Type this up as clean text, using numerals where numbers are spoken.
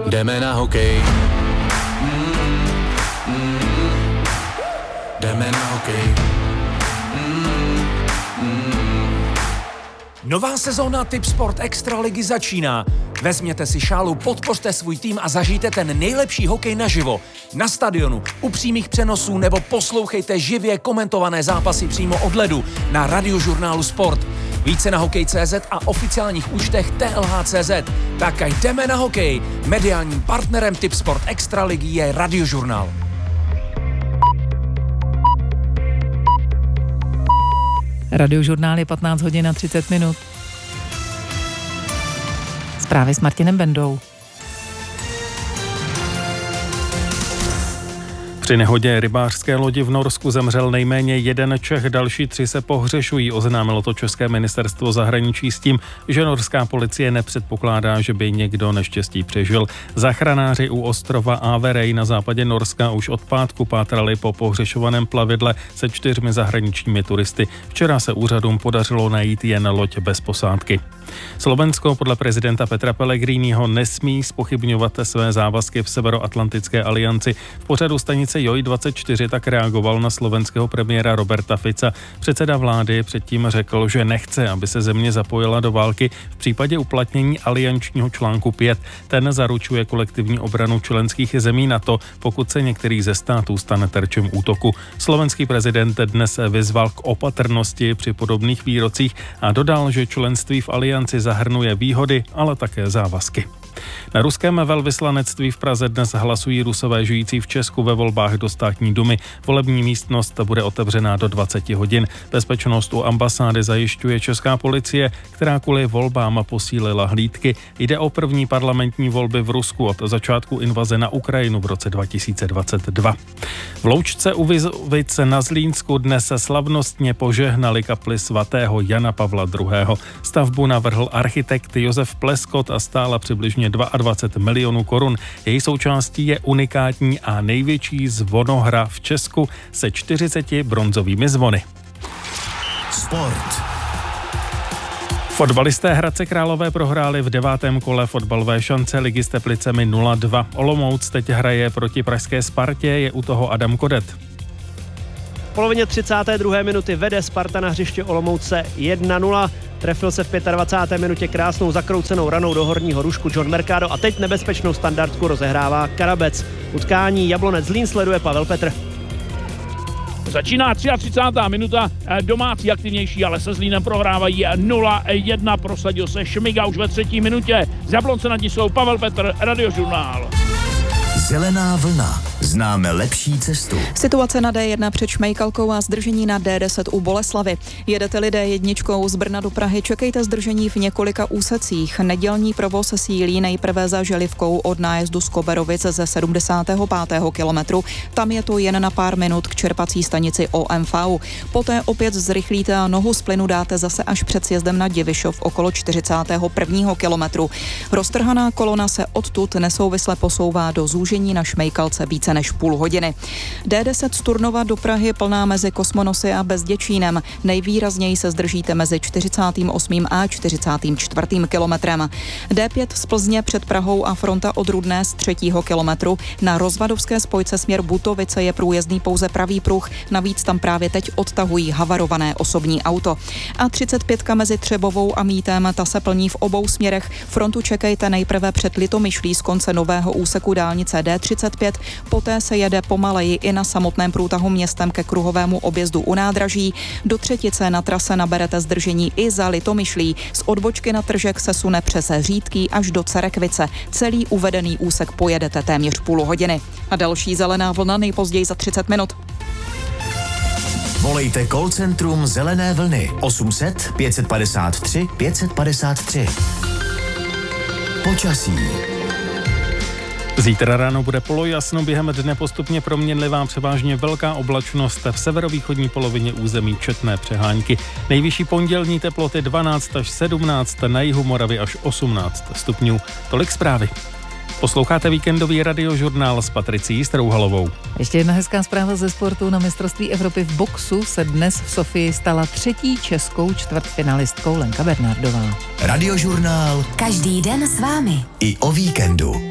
Jdeme na hokej. Jdeme na hokej. Nová sezóna Tipsport Extraligy začíná. Vezměte si šálu, podpořte svůj tým a zažijte ten nejlepší hokej naživo. Na stadionu, u přímých přenosů nebo poslouchejte živě komentované zápasy přímo od ledu na radiožurnálu Sport. Více na hokej.cz a oficiálních účtech TLH.cz. Tak jdeme na hokej. Mediálním partnerem Tipsport Extraligy je Radiožurnál. Radiožurnál je 15 hodin a 30 minut. Zprávy s Martinem Bendou. Při nehodě rybářské lodi v Norsku zemřel nejméně jeden Čech, další 3 se pohřešují, oznámilo to České ministerstvo zahraničí s tím, že norská policie nepředpokládá, že by někdo neštěstí přežil. Záchranáři u ostrova Averey na západě Norska už od pátku pátrali po pohřešovaném plavidle se 4 zahraničními turisty. Včera se úřadům podařilo najít jen loď bez posádky. Slovensko podle prezidenta Petra Pellegriniho nesmí zpochybňovat své závazky v Severoatlantické alianci. V pořadu stanice JOJ24 tak reagoval na slovenského premiéra Roberta Fica. Předseda vlády předtím řekl, že nechce, aby se země zapojila do války v případě uplatnění aliančního článku 5. Ten zaručuje kolektivní obranu členských zemí NATO, pokud se některý ze států stane terčem útoku. Slovenský prezident dnes vyzval k opatrnosti při podobných výrocích a dodal, že členství v alianci zahrnuje výhody, ale také závazky. Na ruském velvyslanectví v Praze dnes hlasují Rusové žijící v Česku ve volbách do státní dumy. Volební místnost bude otevřená do 20 hodin. Bezpečnost u ambasády zajišťuje česká policie, která kvůli volbám posílila hlídky. Jde o první parlamentní volby v Rusku od začátku invaze na Ukrajinu v roce 2022. V Loučce u Vizovic na Zlínsku dnes slavnostně požehnali kapli svatého Jana Pavla II. Stavbu navrhl architekt Josef Pleskot a stála přibližně 22 milionů korun. Její součástí je unikátní a největší zvonohra v Česku se 40 bronzovými zvony. Sport. Fotbalisté Hradce Králové prohráli v 9. kole fotbalové šance ligy s Teplicemi 0-2. Olomouc teď hraje proti pražské Spartě, je u toho Adam Kodet. V polovině 32. minuty vede Sparta na hřiště Olomouce 1-0. Trefil se v 25. minutě krásnou zakroucenou ranou do horního rušku John Mercado a teď nebezpečnou standardku rozehrává Karabec. Utkání Jablonec Zlín sleduje Pavel Petr. Začíná 33. minuta, domácí aktivnější, ale se Zlínem prohrávají 0-1, prosadil se Šmiga už ve 3. minutě. Z Jablonce nad ní jsou Pavel Petr, Radiožurnál. Zelená vlna. Známe lepší cestu. Situace na D1 před Šmejkalkou a zdržení na D10 u Boleslavy. Jedete-li D1 z Brna do Prahy, čekejte zdržení v několika úsecích. Nedělní provoz sílí nejprve za Želivkou od nájezdu z Koberovic ze 75. kilometru. Tam je to jen na pár minut k čerpací stanici OMV. Poté opět zrychlíte a nohu z plynu dáte zase až před sjezdem na Divišov okolo 41. kilometru. Roztrhaná kolona se odtud nesouvisle posouvá do zúžení na Šmejkalce více než půl hodiny. D10 z Turnova do Prahy plná mezi Kosmonosy a Bezděčínem. Nejvýrazněji se zdržíte mezi 48. a 44. kilometrem. D5 z Plzně před Prahou a fronta od Rudné z 3. kilometru. Na rozvadovské spojce směr Butovice je průjezdný pouze pravý pruh, navíc tam právě teď odtahují havarované osobní auto. A 35 mezi Třebovou a Mítem, ta se plní v obou směrech. Frontu čekejte nejprve před Litomyšlí z konce nového úseku dálnice D35, poté se jede pomaleji i na samotném průtahu městem ke kruhovému objezdu u nádraží. Do Třetice na trase naberete zdržení i za Litomyšlí. Z odbočky na Tržek se sune přes Řídký až do Cerekvice. Celý uvedený úsek pojedete téměř půl hodiny. A další zelená vlna nejpozději za 30 minut. Volejte call centrum Zelené vlny 800 553 553. Počasí. Zítra ráno bude polojasno, během dne postupně proměnlivá, převážně velká oblačnost, v severovýchodní polovině území četné přehánky. Nejvyšší pondělní teploty 12 až 17, na jihu Moravy až 18 stupňů. Tolik zprávy. Posloucháte víkendový radiožurnál s Patricí Strouhalovou. Ještě jedna hezká zpráva ze sportu. Na mistrovství Evropy v boxu se dnes v Sofii stala 3. českou čtvrtfinalistkou Lenka Bernardová. Radiožurnál. Každý den s vámi. I o víkendu.